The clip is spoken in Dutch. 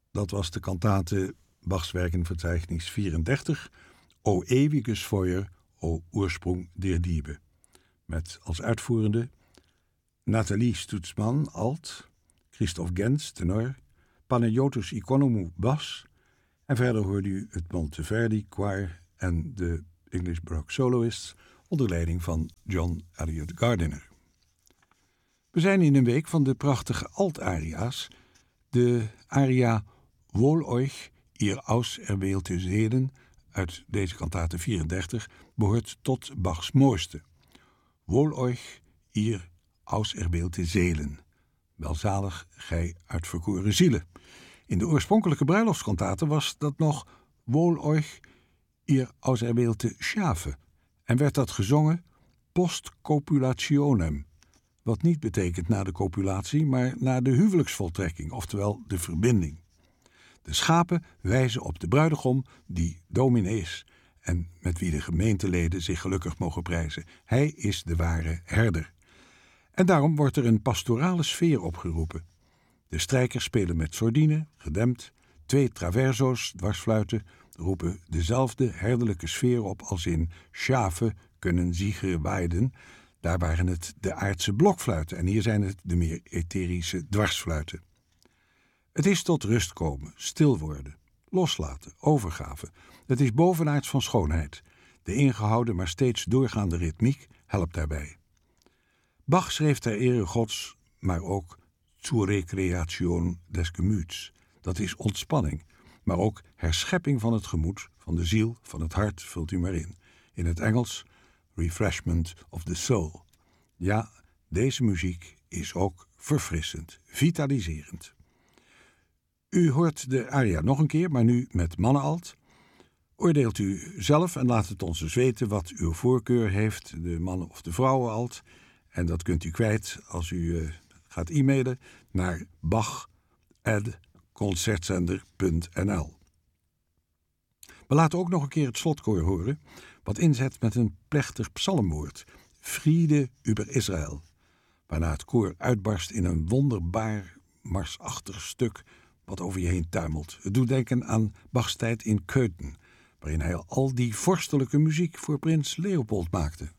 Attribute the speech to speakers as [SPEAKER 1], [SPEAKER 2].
[SPEAKER 1] Dat was de kantate Bachs Werkenverzeichnis 34, O ewiges Feuer, O Ursprung der Liebe. Met als uitvoerende Nathalie Stutzman, alt, Christoph Gens, tenor, Panayotis Economou, bas, en verder hoorde u het Monteverdi Choir en de English Baroque Soloists onder leiding van John Elliott Gardiner. We zijn in een week van de prachtige alt-aria's. De aria Wohl euch, ihr auserwählte Seelen uit deze kantate 34 behoort tot Bachs mooiste. Wohl euch, ihr auserwählte Seelen. Welzalig gij uitverkoren zielen. In de oorspronkelijke bruiloftskantate was dat nog Wohl euch, ihr auserwählte Schafe en werd dat gezongen post copulationem, wat niet betekent na de copulatie, maar na de huwelijksvoltrekking, oftewel de verbinding. De schapen wijzen op de bruidegom die dominee is en met wie de gemeenteleden zich gelukkig mogen prijzen. Hij is de ware herder. En daarom wordt er een pastorale sfeer opgeroepen. De strijkers spelen met sordine, gedempt. 2 traverso's, dwarsfluiten, roepen dezelfde herderlijke sfeer op als in Schafe kunnen ziegen weiden. Daar waren het de aardse blokfluiten en hier zijn het de meer etherische dwarsfluiten. Het is tot rust komen, stil worden, loslaten, overgave. Het is bovenaards van schoonheid. De ingehouden maar steeds doorgaande ritmiek helpt daarbij. Bach schreef ter ere Gods, maar ook zur Recreation des Gemüts. Dat is ontspanning, maar ook herschepping van het gemoed, van de ziel, van het hart, vult u maar in. In het Engels, refreshment of the soul. Ja, deze muziek is ook verfrissend, vitaliserend. U hoort de aria nog een keer, maar nu met mannenalt. Oordeelt u zelf en laat het ons dus weten wat uw voorkeur heeft, de mannen- of de vrouwenalt. En dat kunt u kwijt als u gaat e-mailen naar bach@concertzender.nl. We laten ook nog een keer het slotkoor horen, wat inzet met een plechtig psalmwoord, Friede über Israël, waarna het koor uitbarst in een wonderbaar marsachtig stuk wat over je heen tuimelt. Het doet denken aan Bachs tijd in Köthen, waarin hij al die vorstelijke muziek voor prins Leopold maakte.